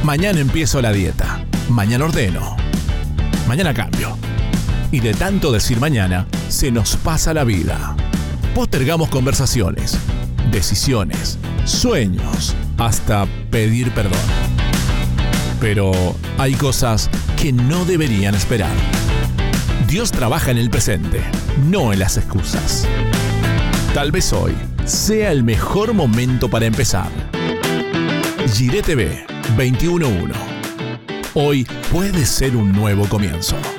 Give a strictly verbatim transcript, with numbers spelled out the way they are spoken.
Mañana empiezo la dieta. Mañana ordeno. Mañana cambio. Y de tanto decir mañana, se nos pasa la vida. Postergamos conversaciones, decisiones, sueños, hasta pedir perdón. Pero hay cosas que no deberían esperar. Dios trabaja en el presente, no en las excusas. Tal vez hoy sea el mejor momento para empezar. Jiré T V veintiuno uno. Hoy puede ser un nuevo comienzo.